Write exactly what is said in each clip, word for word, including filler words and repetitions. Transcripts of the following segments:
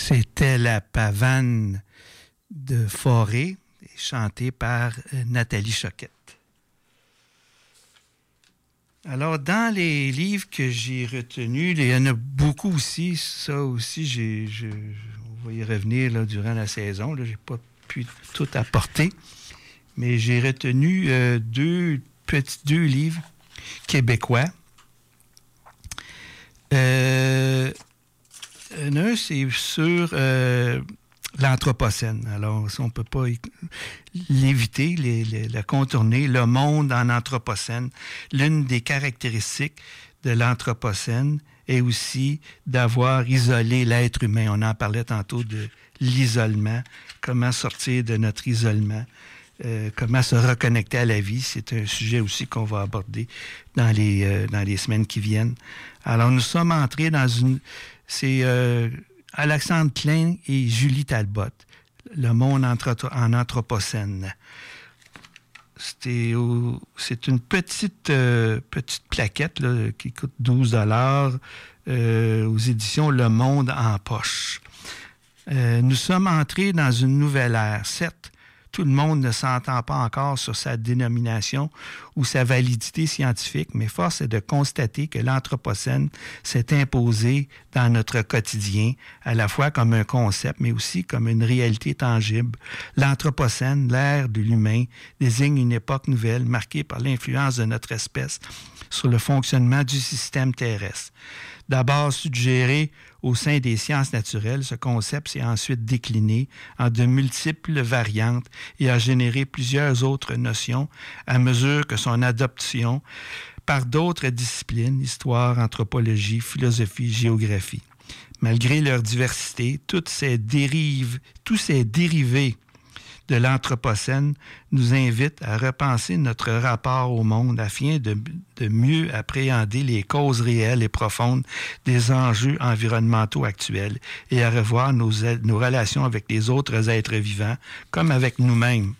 C'était la pavane de Forêt, chantée par Nathalie Choquette. Alors, dans les livres que j'ai retenus, il y en a beaucoup aussi. Ça aussi, j'ai, je, on va y revenir là, durant la saison. Je n'ai pas pu tout apporter. Mais j'ai retenu euh, deux, petits, deux livres québécois. Euh, un, c'est sur euh, l'Anthropocène. Alors, ça, on ne peut pas l'éviter, les, les, la contourner. Le monde en Anthropocène. L'une des caractéristiques de l'Anthropocène est aussi d'avoir isolé l'être humain. On en parlait tantôt de l'isolement. Comment sortir de notre isolement. Euh, comment se reconnecter à la vie. C'est un sujet aussi qu'on va aborder dans les, euh, dans les semaines qui viennent. Alors, nous sommes entrés dans une... C'est euh, Alexandre Klein et Julie Talbot, Le monde en Anthropocène. C'était au, c'est une petite, euh, petite plaquette là, qui coûte douze dollars euh, aux éditions Le Monde en poche. Euh, nous sommes entrés dans une nouvelle ère. Certes, tout le monde ne s'entend pas encore sur sa dénomination ou sa validité scientifique, mais force est de constater que l'Anthropocène s'est imposé dans notre quotidien, à la fois comme un concept, mais aussi comme une réalité tangible. L'Anthropocène, l'ère de l'humain, désigne une époque nouvelle marquée par l'influence de notre espèce sur le fonctionnement du système terrestre. D'abord suggéré au sein des sciences naturelles, ce concept s'est ensuite décliné en de multiples variantes et a généré plusieurs autres notions à mesure que son adoption par d'autres disciplines, histoire, anthropologie, philosophie, géographie. Malgré leur diversité, toutes ces dérives, tous ces dérivés de l'Anthropocène nous invitent à repenser notre rapport au monde afin de, de mieux appréhender les causes réelles et profondes des enjeux environnementaux actuels et à revoir nos, nos relations avec les autres êtres vivants comme avec nous-mêmes.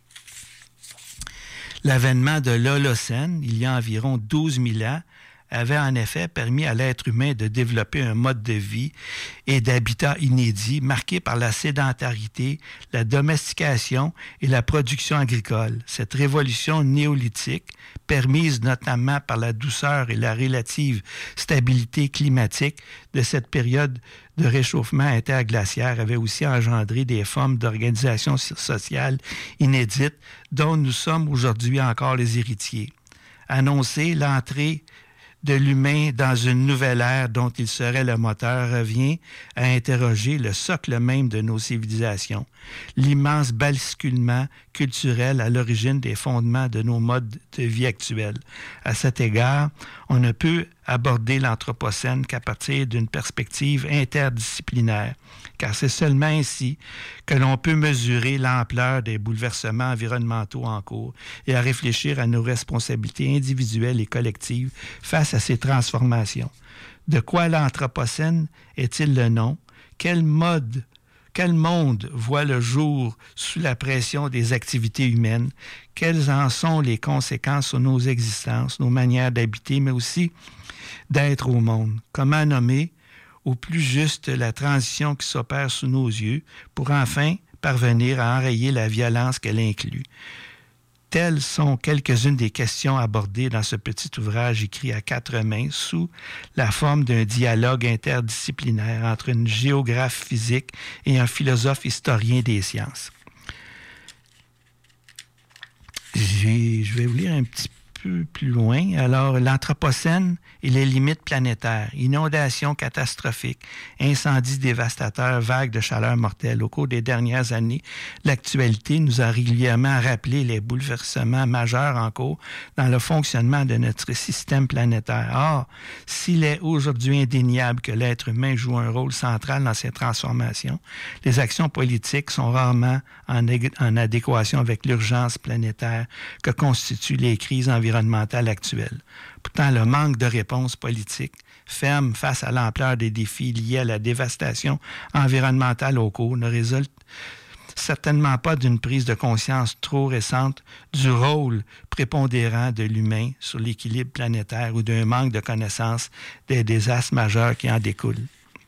L'avènement de l'Holocène, il y a environ douze mille ans, avait en effet permis à l'être humain de développer un mode de vie et d'habitat inédit marqué par la sédentarité, la domestication et la production agricole. Cette révolution néolithique, permise notamment par la douceur et la relative stabilité climatique de cette période de réchauffement interglaciaire, avait aussi engendré des formes d'organisation sociale inédites dont nous sommes aujourd'hui encore les héritiers. Annoncer l'entrée de l'humain dans une nouvelle ère dont il serait le moteur revient à interroger le socle même de nos civilisations, l'immense basculement culturel à l'origine des fondements de nos modes de vie actuels. À cet égard, on ne peut aborder l'Anthropocène qu'à partir d'une perspective interdisciplinaire, car c'est seulement ainsi que l'on peut mesurer l'ampleur des bouleversements environnementaux en cours et à réfléchir à nos responsabilités individuelles et collectives face à ces transformations. De quoi l'Anthropocène est-il le nom? Quel mode, quel monde voit le jour sous la pression des activités humaines? Quelles en sont les conséquences sur nos existences, nos manières d'habiter, mais aussi d'être au monde? Comment nommer au plus juste la transition qui s'opère sous nos yeux pour enfin parvenir à enrayer la violence qu'elle inclut? Telles sont quelques-unes des questions abordées dans ce petit ouvrage écrit à quatre mains sous la forme d'un dialogue interdisciplinaire entre une géographe physique et un philosophe historien des sciences. J'ai, je vais vous lire un petit peu plus loin. Alors, l'Anthropocène et les limites planétaires, inondations catastrophiques, incendies dévastateurs, vagues de chaleur mortelle. Au cours des dernières années, l'actualité nous a régulièrement rappelé les bouleversements majeurs en cours dans le fonctionnement de notre système planétaire. Or, s'il est aujourd'hui indéniable que l'être humain joue un rôle central dans ces transformations, les actions politiques sont rarement en, ég- en adéquation avec l'urgence planétaire que constituent les crises environnementales actuelles. Pourtant, le manque de réponse politique ferme face à l'ampleur des défis liés à la dévastation environnementale au cours ne résulte certainement pas d'une prise de conscience trop récente du rôle prépondérant de l'humain sur l'équilibre planétaire ou d'un manque de connaissance des désastres majeurs qui en découlent.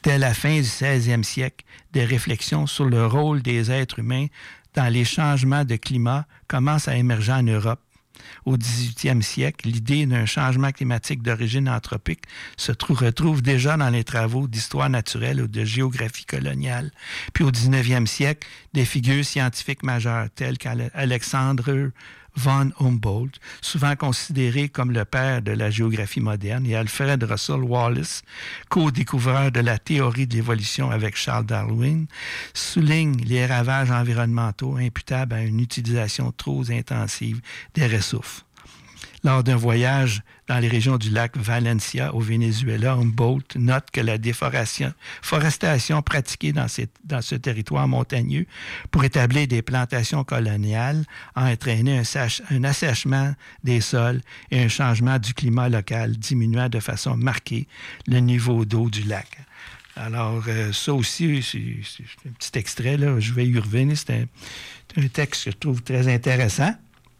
dès la fin du seizième siècle, des réflexions sur le rôle des êtres humains dans les changements de climat commencent à émerger en Europe. Au dix-huitième siècle, l'idée d'un changement climatique d'origine anthropique se trouve, retrouve déjà dans les travaux d'histoire naturelle ou de géographie coloniale. Puis au dix-neuvième siècle, des figures scientifiques majeures telles qu'Alexandre von Humboldt, souvent considéré comme le père de la géographie moderne, et Alfred Russel Wallace, co-découvreur de la théorie de l'évolution avec Charles Darwin, soulignent les ravages environnementaux imputables à une utilisation trop intensive des ressources. Lors d'un voyage dans les régions du lac Valencia au Venezuela, Humboldt note que la déforestation forestation pratiquée dans, ces, dans ce territoire montagneux pour établir des plantations coloniales a entraîné un, sach, un assèchement des sols et un changement du climat local, diminuant de façon marquée le niveau d'eau du lac. Alors, euh, ça aussi, c'est, c'est un petit extrait, là, je vais y revenir, c'est un, c'est un texte que je trouve très intéressant.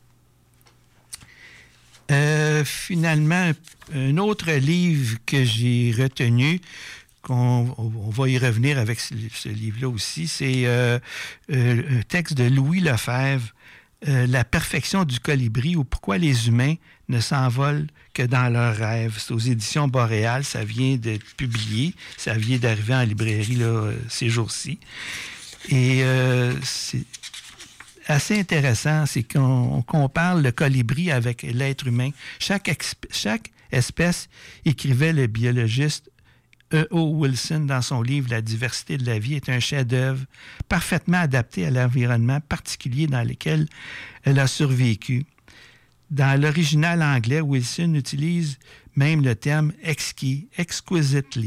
Euh, finalement, un autre livre que j'ai retenu, qu'on, on va y revenir avec ce, ce livre-là aussi, c'est euh, euh, un texte de Louis Lefebvre, euh, « La perfection du colibri » ou « Pourquoi les humains ne s'envolent que dans leurs rêves ». C'est aux éditions Boréal, ça vient d'être publié, ça vient d'arriver en librairie là, ces jours-ci. Et euh, c'est assez intéressant, c'est qu'on compare le colibri avec l'être humain. Chaque, exp- chaque espèce, écrivait le biologiste E O Wilson dans son livre « La diversité de la vie », est un chef-d'œuvre parfaitement adapté à l'environnement particulier dans lequel elle a survécu. Dans l'original anglais, Wilson utilise même le terme « exquis »,« exquisitely »,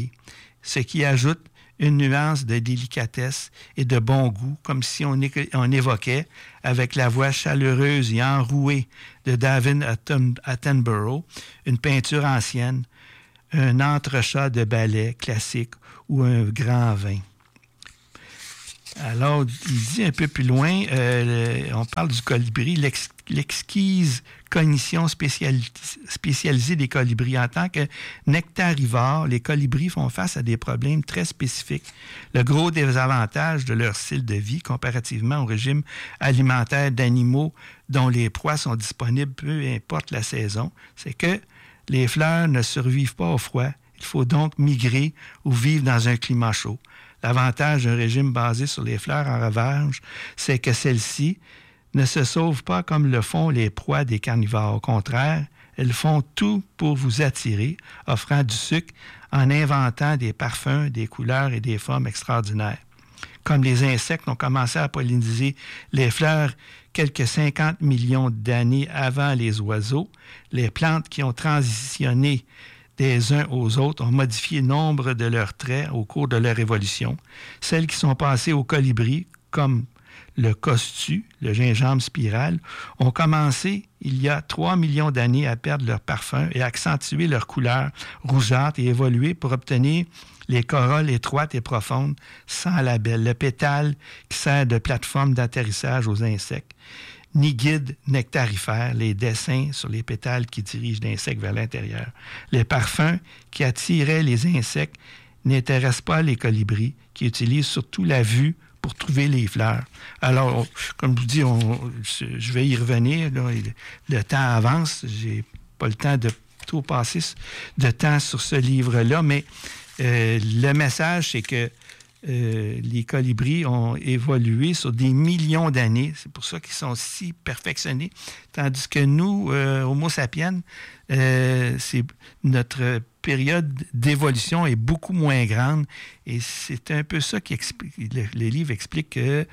ce qui ajoute une nuance de délicatesse et de bon goût, comme si on, é- on évoquait, avec la voix chaleureuse et enrouée de David Atten- Attenborough, une peinture ancienne, un entrechat de ballet classique ou un grand vin. Alors, il dit un peu plus loin, euh, on parle du colibri, l'ex- l'exquise cognition spéciali- spécialisée des colibris. En tant que nectarivores, les colibris font face à des problèmes très spécifiques. Le gros désavantage de leur style de vie, comparativement au régime alimentaire d'animaux dont les proies sont disponibles peu importe la saison, c'est que les fleurs ne survivent pas au froid. Il faut donc migrer ou vivre dans un climat chaud. L'avantage d'un régime basé sur les fleurs en revanche, c'est que celles-ci ne se sauvent pas comme le font les proies des carnivores. Au contraire, elles font tout pour vous attirer, offrant du sucre en inventant des parfums, des couleurs et des formes extraordinaires. Comme les insectes ont commencé à polliniser les fleurs quelques cinquante millions d'années avant les oiseaux, les plantes qui ont transitionné des uns aux autres ont modifié nombre de leurs traits au cours de leur évolution. Celles qui sont passées au colibri, comme le costu, le gingembre spiral, ont commencé il y a trois millions d'années à perdre leur parfum et à accentuer leur couleur rougeâtre et évoluer pour obtenir les corolles étroites et profondes sans label, le pétale qui sert de plateforme d'atterrissage aux insectes, ni guide nectarifère, les dessins sur les pétales qui dirigent l'insecte vers l'intérieur. Les parfums qui attiraient les insectes n'intéressent pas les colibris, qui utilisent surtout la vue pour trouver les fleurs. Alors, on, comme je vous dis, on, je vais y revenir. Là, le temps avance. J'ai pas le temps de tout passer de temps sur ce livre-là, mais euh, le message, c'est que Euh, les colibris ont évolué sur des millions d'années. C'est pour ça qu'ils sont si perfectionnés. Tandis que nous, euh, Homo sapiens, euh, c'est, notre période d'évolution est beaucoup moins grande. Et c'est un peu ça qui explique. Le, le livre explique que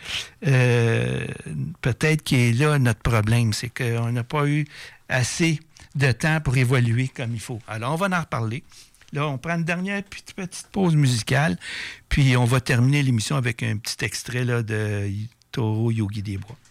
euh, peut-être qu'il est là notre problème. C'est qu'on n'a pas eu assez de temps pour évoluer comme il faut. Alors, on va en reparler. Là, on prend une dernière petite, petite pause musicale, puis on va terminer l'émission avec un petit extrait là, de Toro Yogi des Bois.